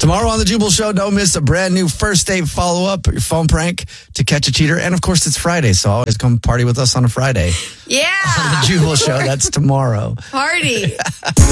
Tomorrow on The Jubal Show, don't miss a brand new first date follow-up, your phone prank to catch a cheater. And, of course, it's Friday, so always come party with us on a Friday. Yeah. On The Jubal Show, that's tomorrow. Party.